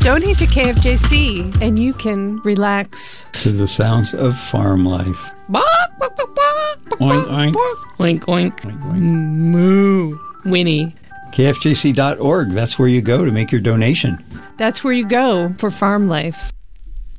Donate to KFJC and you can relax to the sounds of farm life. Oink, oink. Oink, oink. Oink, oink. Moo. Winnie. KFJC.org. That's where you go to make your donation. That's where you go for farm life.